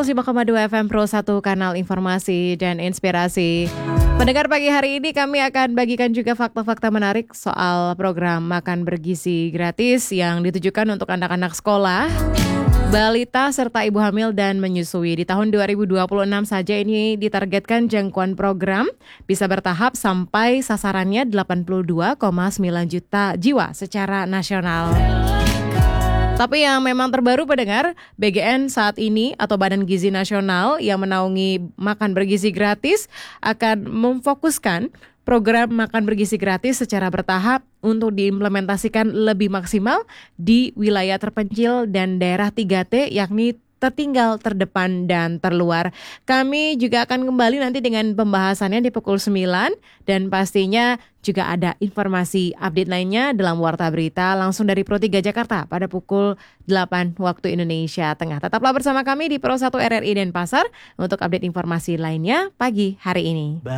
105,2 FM Pro 1, kanal informasi dan inspirasi. Pendengar, pagi hari ini kami akan bagikan juga fakta-fakta menarik soal program makan bergizi gratis yang ditujukan untuk anak-anak sekolah, balita serta ibu hamil dan menyusui. Di tahun 2026 saja ini ditargetkan jangkauan program bisa bertahap sampai sasarannya 82,9 juta jiwa secara nasional. Tapi yang memang terbaru, pendengar, BGN saat ini atau Badan Gizi Nasional yang menaungi makan bergizi gratis akan memfokuskan program makan bergizi gratis secara bertahap untuk diimplementasikan lebih maksimal di wilayah terpencil dan daerah 3T, yakni tertinggal, terdepan, dan terluar. Kami juga akan kembali nanti dengan pembahasannya di pukul 9 dan pastinya juga ada informasi update lainnya dalam Warta Berita langsung dari Pro 3 Jakarta pada pukul 8 waktu Indonesia Tengah. Tetaplah bersama kami di Pro 1 RRI Denpasar untuk update informasi lainnya pagi hari ini.